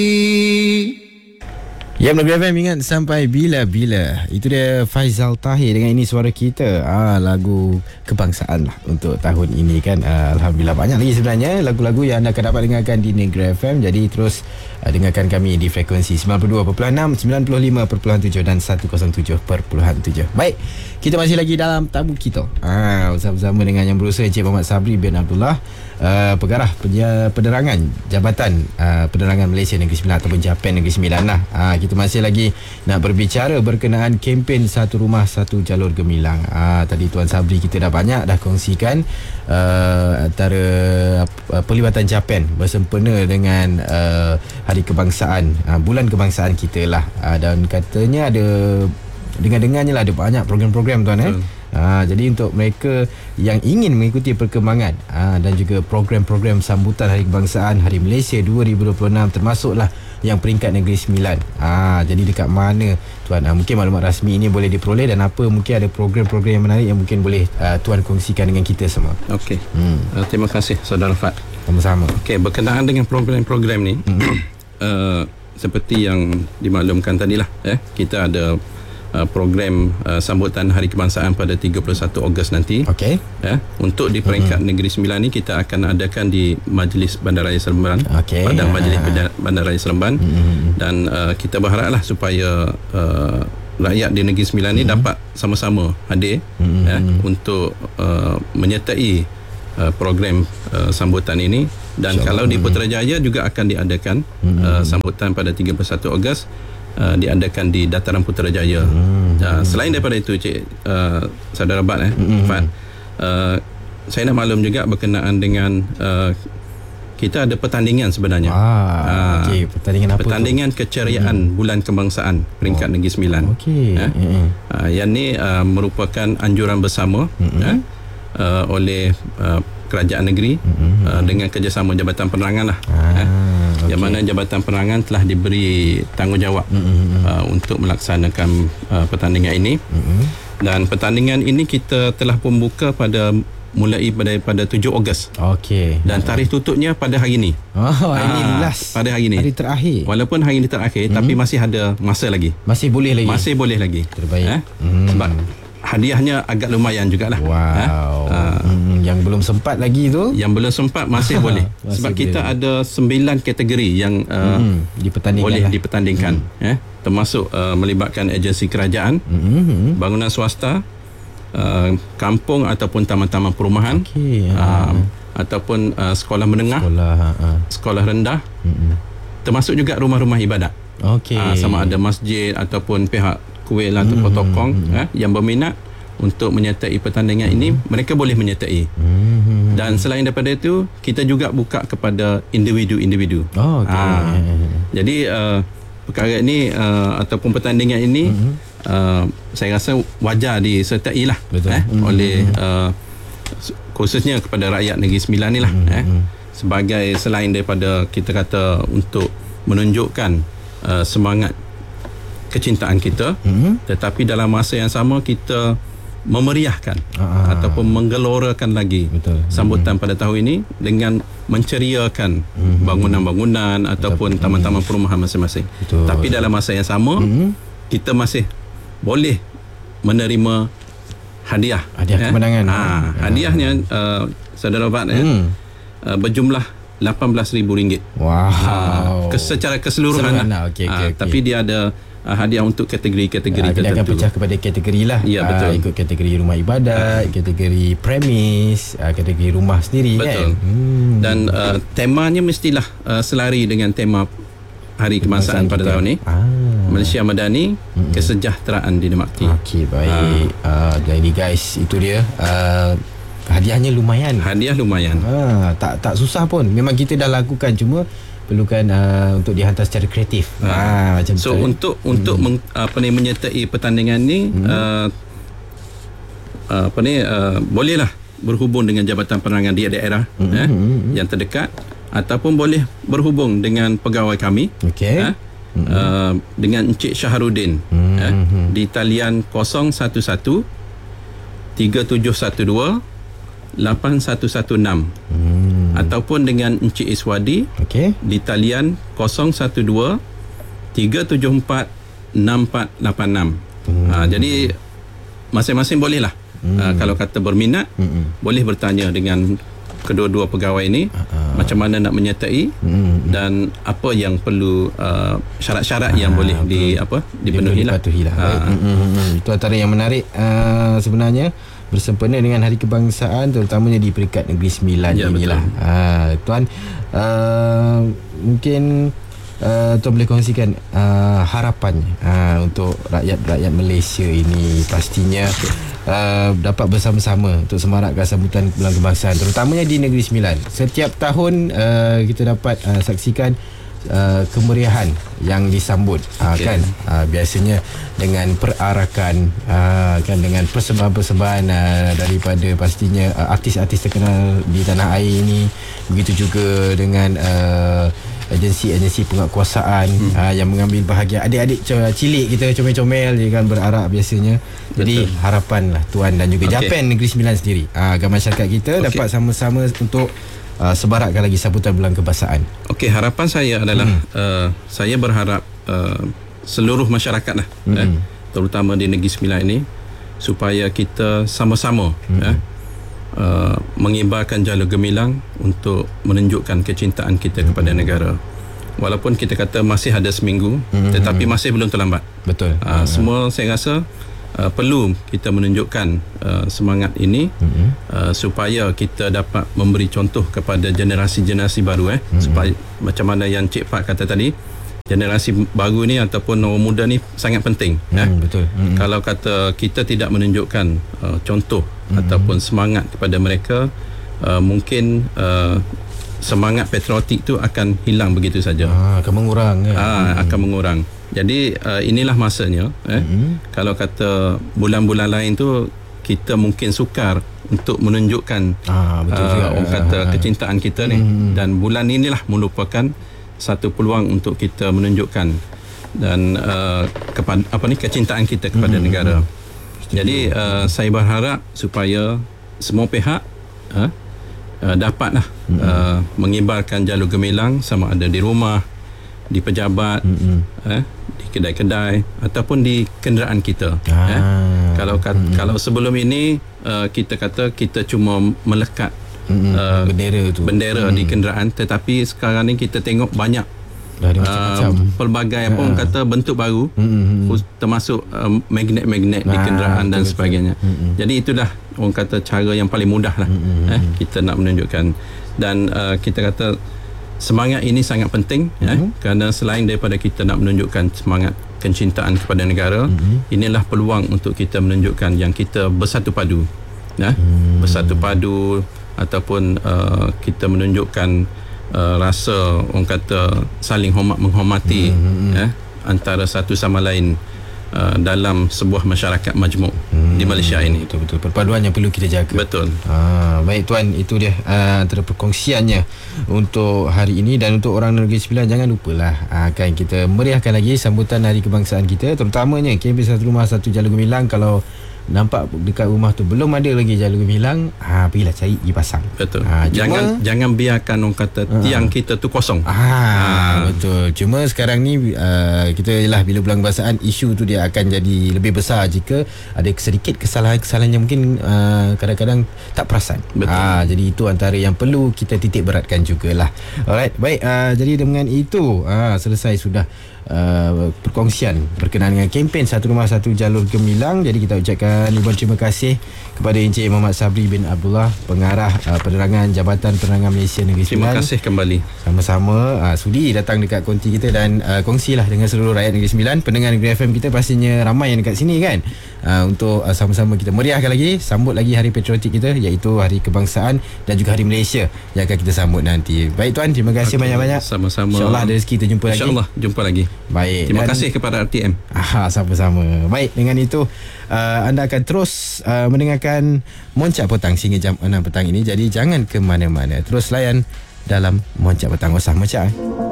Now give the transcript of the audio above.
Ya, Negeri FM ingat sampai bila-bila. Itu dia Faizal Tahir dengan Ini Suara Kita. Lagu kebangsaan lah untuk tahun ini kan. Alhamdulillah banyak lagi sebenarnya lagu-lagu yang anda akan dapat dengarkan di Negeri FM. Jadi terus dengarkan kami di frekuensi 92.6, 95.7 dan 107.7. Baik, kita masih lagi dalam tamu kita. Bersama-sama dengan yang berusaha Encik Muhammad Sabri bin Abdullah, Pengarah Penerangan Jabatan Penerangan Malaysia Negeri Sembilan ataupun Japan Negeri Sembilan lah. Kita masih lagi nak berbicara berkenaan kempen Satu Rumah Satu Jalur Gemilang. Tadi Tuan Sabri kita dah banyak dah kongsikan antara pelibatan Japan bersempena dengan Hari Kebangsaan, bulan kebangsaan kita lah. Dan katanya ada dengar-dengarnya lah ada banyak program-program tuan. Jadi untuk mereka yang ingin mengikuti perkembangan dan juga program-program sambutan Hari Kebangsaan Hari Malaysia 2026, termasuklah yang peringkat Negeri Sembilan. Jadi dekat mana tuan, mungkin maklumat rasmi ini boleh diperoleh, dan apa mungkin ada program-program yang menarik yang mungkin boleh tuan kongsikan dengan kita semua. Okey. Terima kasih Saudara Fat. Sama-sama. Okey, berkenaan dengan program-program ni, seperti yang dimaklumkan tadilah, kita ada program sambutan Hari Kebangsaan pada 31 Ogos nanti. Okey. Untuk di peringkat Negeri Sembilan ni kita akan adakan di Majlis Bandaraya Seremban. Padang Majlis Bandaraya Seremban. Dan kita berharaplah supaya rakyat di Negeri Sembilan ni dapat sama-sama hadir untuk menyertai program sambutan ini. Dan kalau di Putrajaya juga akan diadakan sambutan pada 31 Ogos, diadakan di Dataran Putrajaya. Selain daripada itu Saudara Bat, Fat, saya nak maklum juga berkenaan dengan kita ada pertandingan sebenarnya. Pertandingan apa? Pertandingan keceriaan bulan kebangsaan peringkat Negeri Sembilan. Yang ni merupakan anjuran bersama oleh kerajaan negeri dengan kerjasama Jabatan Penerangan lah. Yang mana Jabatan Penerangan telah diberi tanggungjawab untuk melaksanakan pertandingan ini. Dan pertandingan ini kita telah pembuka mulai pada 7 Ogos. Dan tarikh tutupnya pada hari ini. Hari ini last. Pada hari ini. Hari terakhir. Walaupun hari ini terakhir, tapi masih ada masa lagi. Masih boleh lagi. Terbaik. Sebab hadiahnya agak lumayan jugalah. Yang belum sempat lagi tu, yang belum sempat masih boleh. Sebab kita ada 9 kategori yang boleh dipertandingkan, termasuk melibatkan agensi kerajaan, bangunan swasta, kampung ataupun taman-taman perumahan, ataupun sekolah menengah, sekolah rendah, termasuk juga rumah-rumah ibadat. Sama ada masjid ataupun pihak kuil ataupun tokong yang berminat untuk menyertai pertandingan ini, mereka boleh menyertai. Dan selain daripada itu, kita juga buka kepada individu-individu. Jadi perkara ini ataupun pertandingan ini saya rasa wajar disertai lah oleh khususnya kepada rakyat Negeri Sembilan ni lah, sebagai selain daripada kita kata untuk menunjukkan semangat kecintaan kita, tetapi dalam masa yang sama kita memeriahkan ataupun menggelorakan lagi sambutan pada tahun ini dengan menceriakan bangunan-bangunan ataupun taman-taman perumahan masing-masing. Tapi dalam masa yang sama kita masih boleh menerima hadiah kemenangan. Hadiahnya Saudara Bat, berjumlah RM18,000. Secara keseluruhan. Tapi dia ada hadiah untuk kategori-kategori tertentu. Dia akan pecah kepada kategori lah. Ya, betul. Ikut kategori rumah ibadat, kategori premis, kategori rumah sendiri. Betul. Dan temanya mestilah selari dengan tema Hari Kebangsaan pada tahun ni. Malaysia Madani, kesejahteraan dinikmati. Baik. Jadi guys, itu dia. Hadiahnya lumayan. Tak susah pun. Memang kita dah lakukan, cuma perlukan untuk dihantar secara kreatif. Macam so tu, untuk menyertai pertandingan ni, bolehlah berhubung dengan Jabatan Penerangan di daerah yang terdekat, ataupun boleh berhubung dengan pegawai kami, dengan Encik Syahrudin di talian 011 3712 8116. ataupun dengan Encik Iswadi di talian 012 374 6486. Jadi masing-masing bolehlah. Kalau kata berminat, boleh bertanya dengan kedua-dua pegawai ini macam mana nak menyertai dan apa yang perlu syarat-syarat yang boleh dipenuhi lah. Itu antara yang menarik sebenarnya bersempena dengan Hari Kebangsaan, terutamanya di peringkat Negeri Sembilan inilah. Tuan, mungkin Tuan boleh kongsikan harapan untuk rakyat-rakyat Malaysia ini, pastinya dapat bersama-sama untuk semarakkan sambutan Bulan Kebangsaan, terutamanya di Negeri Sembilan. Setiap tahun kita dapat saksikan kemeriahan yang disambut, kan, biasanya dengan perarakan, kan, dengan persembahan-persembahan daripada pastinya artis-artis terkenal di tanah air ini. Begitu juga dengan agensi-agensi penguatkuasaan yang mengambil bahagian. Adik-adik cilik kita comel-comel dia kan berarak biasanya. Jadi harapanlah Tuan dan juga Japan Negeri Sembilan sendiri, agar masyarakat kita dapat sama-sama untuk sebarakkan lagi sambutan Bulan Kebangsaan. Okey, harapan saya adalah saya berharap seluruh masyarakat lah, terutama di Negeri Sembilan ini, supaya kita sama-sama mengibarkan jalur gemilang untuk menunjukkan kecintaan kita kepada negara. Walaupun kita kata masih ada seminggu, tetapi masih belum terlambat. Betul. Semua saya rasa perlu kita menunjukkan semangat ini supaya kita dapat memberi contoh kepada generasi-generasi baru, supaya macam mana yang Cik Pat kata tadi, generasi baru ni ataupun orang muda ni sangat penting. Betul. Kalau kata kita tidak menunjukkan contoh ataupun semangat kepada mereka, mungkin semangat patriotik tu akan hilang begitu saja. Akan mengurang. Akan mengurang. Jadi inilah masanya. Kalau kata bulan-bulan lain tu kita mungkin sukar untuk menunjukkan orang kata kecintaan kita ni, dan bulan inilah merupakan satu peluang untuk kita menunjukkan dan kepada kecintaan kita kepada negara. Jadi saya berharap supaya semua pihak dapatlah mengibarkan jalur gemilang, sama ada di rumah, di pejabat, di kedai-kedai ataupun di kenderaan kita. Kalau sebelum ini kita kata kita cuma melekat bendera di kenderaan, tetapi sekarang ni kita tengok banyak pelbagai orang kata bentuk baru, termasuk magnet-magnet di kenderaan dan sebagainya. Jadi itulah orang kata cara yang paling mudah lah kita nak menunjukkan. Dan kita kata semangat ini sangat penting, kerana selain daripada kita nak menunjukkan semangat kecintaan kepada negara, inilah peluang untuk kita menunjukkan yang kita bersatu padu, bersatu padu, ataupun kita menunjukkan rasa orang kata saling menghormati antara satu sama lain dalam sebuah masyarakat majmuk di Malaysia ini. Betul. Perpaduan yang perlu kita jaga. Betul. Baik Tuan, itu dia antara perkongsiannya untuk hari ini. Dan untuk orang Negeri Sembilan, jangan lupalah kan kita meriahkan lagi sambutan Hari Kebangsaan kita, terutamanya kempen Satu Rumah Satu Jalur Gemilang. Kalau nampak dekat rumah tu belum ada lagi jalur gemilang, pergilah cari, pergi pasang. Betul. Jangan biarkan orang kata tiang kita tu kosong. Betul. Cuma sekarang ni kita ialah bila Bulan Kebangsaan, isu tu dia akan jadi lebih besar jika ada sedikit kesalahan-kesalahan yang mungkin kadang-kadang tak perasan. Betul. Jadi itu antara yang perlu kita titik beratkan jugalah. Alright, baik. Jadi dengan itu selesai sudah perkongsian berkenaan dengan kempen Satu Rumah Satu Jalur Gemilang. Jadi kita ucapkan ribuan terima kasih kepada Encik Muhammad Sabri bin Abdullah, Pengarah Penerangan Jabatan Penerangan Malaysia Negeri Sembilan. Terima kasih kembali. Sama-sama sudi datang dekat konti kita dan kongsilah dengan seluruh rakyat Negeri Sembilan. Pendengar Negeri FM kita pastinya ramai yang dekat sini kan, untuk sama-sama kita meriahkan lagi, sambut lagi Hari Patriotik kita, iaitu Hari Kebangsaan dan juga Hari Malaysia yang akan kita sambut nanti. Baik Tuan, terima kasih banyak-banyak. Sama-sama. InsyaAllah ada rezeki kita jumpa lagi. InsyaAllah jumpa lagi. Baik. Terima kasih kepada RTM. Sama-sama. Baik, dengan itu anda akan terus mendengarkan Moncak Petang sehingga jam 6 petang ini. Jadi jangan ke mana-mana. Terus layan dalam Moncak Petang. Usah Moncak.